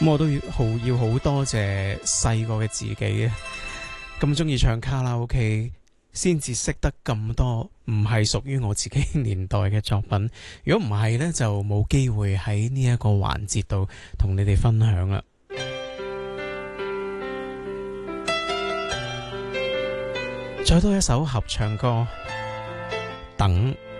咁我都要好多謝細個嘅自己嘅，咁中意唱卡拉 OK，先至識得咁多唔係屬於我自己年代嘅作品。如果唔係呢，就冇機會喺呢一個環節度同你哋分享啦。再多一首合唱歌，等。